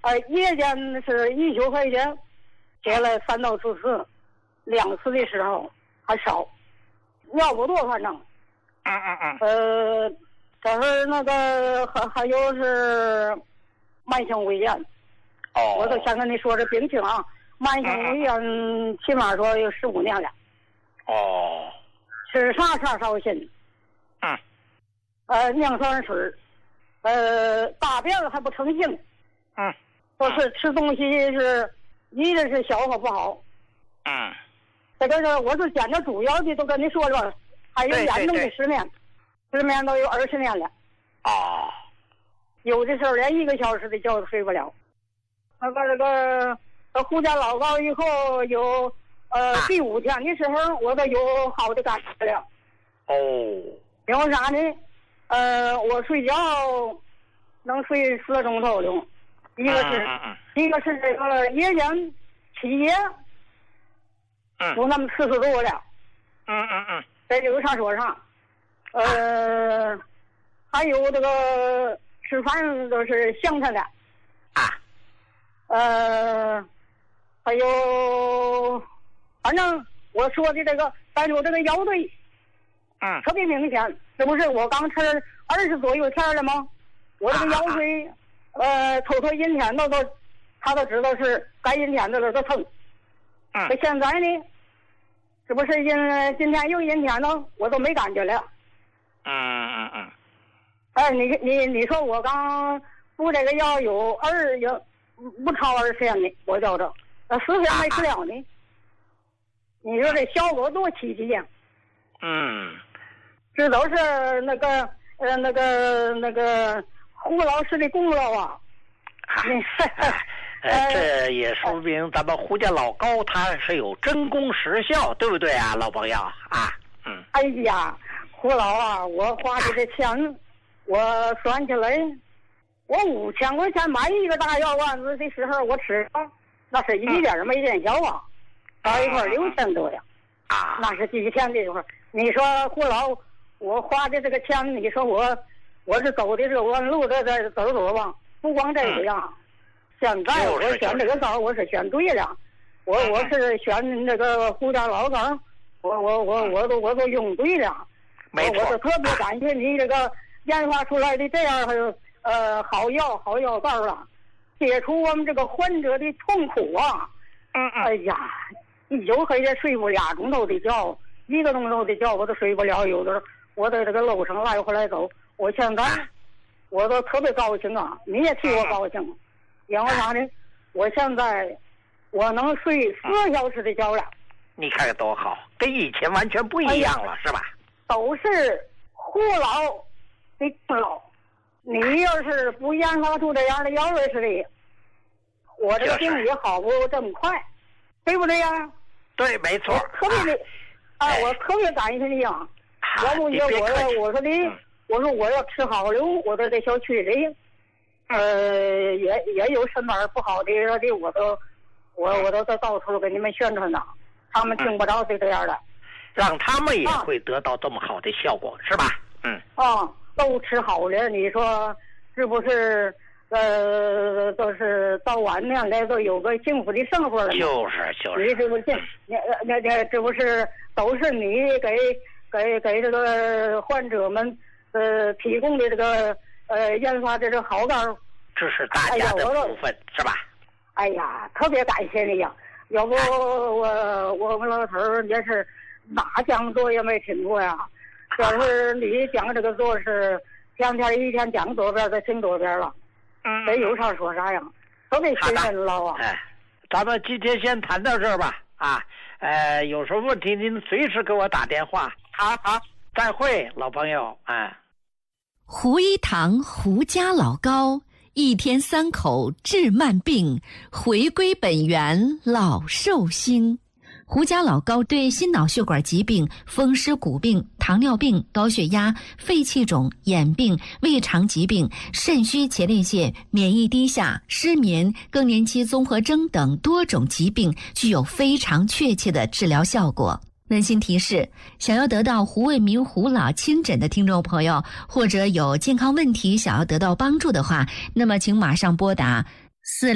夜间是1宿回去，接了3到4次，2次的时候还少，尿不多，反正。这是那个还有是慢性胃炎。我都先跟你说这病情啊，慢性胃炎起码说有15年了。吃啥烧心。尿酸水，大便还不成性。说是吃东西是一个是消化不好。这个是我是捡的主要的都跟你说了，还有严重的失眠，失眠都有20年了。有的时候连1个小时的觉都睡不了。这个胡家老高以后有第5天的时候，我都有好的感觉了。因为啥呢？我睡觉能睡4个钟头的，一个是这个夜间起夜，有那么40度了。这就有啥说啥。还有这个吃饭都是香菜的。还有，反正我说的这个，但是我这个腰椎，特别明显。这不是我刚吃20左右天了吗？我这个腰椎，头阴天他都知道是该阴天的了，都疼。现在呢，这不是今天又阴天了，我都没感觉了。你说我刚服这个药有不超20天呢，我觉着10天没吃了呢。你说这效果多奇迹呀！这都是那个胡老师的功劳啊！ 这也说明咱们胡家老高他是有真功实效，对不对啊，老朋友啊？ 哎呀，胡老啊，我花的这钱，我算起来，我5000块钱买一个大药丸子的时候，我吃那是一点没见效啊，到一块6000多呀，那是几天的一会儿。你说胡老，我花的这个钱，你说我是走的是弯路的走吧？不光这个呀，现在我选这个道我是选对了，我是选这个胡家老高，我都用对了。我是特别感谢你这个研发出来的这样好药膏了，解除我们这个患者的痛苦啊！哎呀，一宿黑夜睡不2钟头的觉，1个钟头的觉我都睡不了，有的时候我在这个路上来回来走，我现在我都特别高兴啊！你也替我高兴，因为啥呢？我现在我能睡4小时的觉了。 你看看多好，跟以前完全不一样了，是吧？ 都是胡老的功劳。你要是不研发出这样的药似的，我这个病也好不这么快，对不对呀？ 对，没错。 特别的，我特别感谢你啊！要不你我说我要吃好了，我在这小区里，也有什么不好的我都在到处给你们宣传呢，他们听不着这样的， 让他们也会得到这么好的效果，是吧？ 都吃好了，你说是不是？都是到晚年来都有个幸福的生活了。就是，你是不是？这不是都是你给这个患者们提供的这个研发这个好膏， 这是大家的福分，是吧？ 哎呀，特别感谢你呀！要不我们老头儿也是哪讲座也没听过呀。要是你讲这个座是天一天讲多遍，都听多遍了。这有啥说啥呀，特别信任了啊！ 咱们今天先谈到这儿吧。有什么问题您随时给我打电话。好，再会，老朋友。 胡一堂胡家老高，1天3口治慢病，回归本源老寿星。胡家老高对心脑血管疾病、风湿骨病、糖尿病、高血压、肺气肿、眼病、胃肠疾病、肾虚前列腺、免疫低下、失眠、更年期综合征等多种疾病具有非常确切的治疗效果。温馨提示：想要得到胡卫民胡老亲诊的听众朋友，或者有健康问题想要得到帮助的话，那么请马上拨打